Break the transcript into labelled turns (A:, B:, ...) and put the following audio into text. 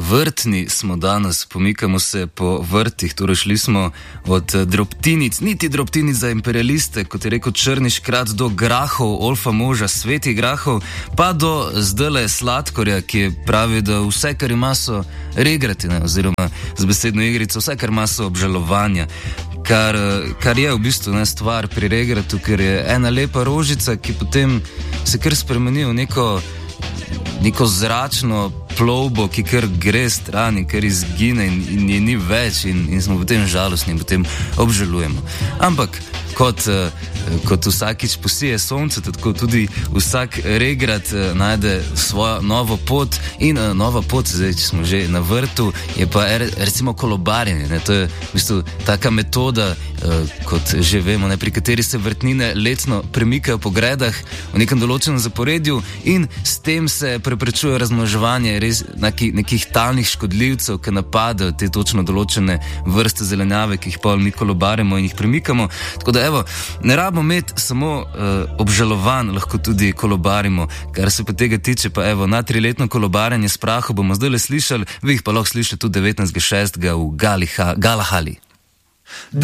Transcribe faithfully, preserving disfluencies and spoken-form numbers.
A: vrtni smo danes, pomikamo se po vrtih, torej šli smo od drobtinic, niti drobtinic za imperialiste, kot je rekel Črni škrat, do grahov, olfa moža, svetih grahov, pa do zdajle sladkorja, ki pravi, da vse, kar ima, so regrati, ne, oziroma z besedno igrico, vse, kar ima, so obžalovanja. Kar, kar je v bistvu ne, stvar pri regratu, ker je ena lepa rožica, ki potem se kar spremeni v neko, neko zračno plovbo, ki kar gre stran in kar izgine in, in je ni več in, in smo potem žalostni in potem obžalujemo. Ampak kot, kot vsakič posije sonce, tako tudi vsak regrat najde svojo novo pot in nova pot, zdaj, če smo že na vrtu, je pa recimo kolobarjenje. Ne? To je v bistvu taka metoda, kot že vemo, ne? Pri kateri se vrtnine letno premikajo po gredah v nekem določenem zaporedju in s tem se preprečuje razmnoževanje res neki, nekih talnih škodljivcev, ki napadajo te točno določene vrste zelenjave, ki jih pa mi kolobarimo in jih premikamo. Tako da evo, ne rabimo imeti samo uh, obžalovan, lahko tudi kolobarimo. Kar se pa tega tiče, pa evo, na triletno kolobarjanje s prahu bomo zdaj le slišali, vi jih pa lahko slišite tudi devetnajstega šestega v Galiha, Galahali.